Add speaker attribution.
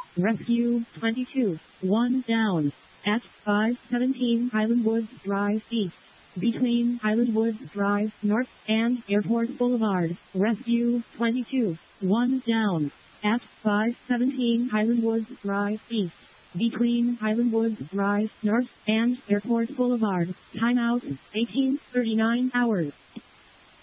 Speaker 1: Rescue 22, 1 down. At 517 Highland Woods Drive East. Between Highland Woods Drive North and Airport Boulevard. Rescue 22, 1 down. At 517 Highland Woods Drive East. Between Highland Woods Drive North and Airport Boulevard. Timeout 18:39 hours.